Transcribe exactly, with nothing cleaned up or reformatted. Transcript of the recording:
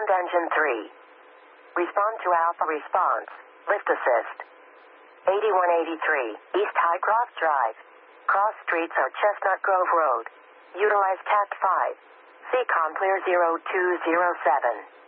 Command Engine three. Respond to Alpha response. Lift assist. eighty-one eighty-three, East High Cross Drive. Cross streets are Chestnut Grove Road. Utilize Cat five. C COM clear zero two zero seven.